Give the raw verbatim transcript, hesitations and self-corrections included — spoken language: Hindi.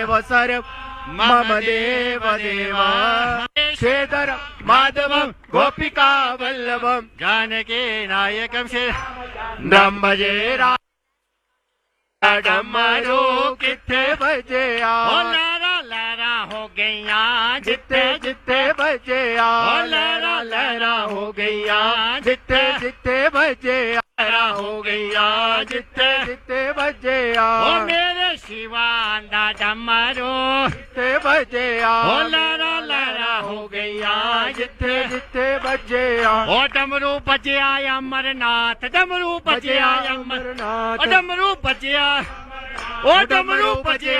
देव सर्व मम देव देवा श्रीधर माधवम गोपिका वल्लभम जानकी नायकम श्री राम भजे राम डमरू किथे बजे आ ओ लहरा लहरा हो गईया जिते जिते बजे आ ओ लहरा लहरा हो गईया जिते जिते बजे आ लहरा हो गईया जिते जिते बजे आ ओ मेरे शिवान दा डमरू जिते बजे आ ओ लहरा लहरा हो गईया जिते जिते बजे आ ओ डमरू बजया अमरनाथ डमरू बजया अमर अमरनाथ ओ डमरू बजया ओ डमरू बजया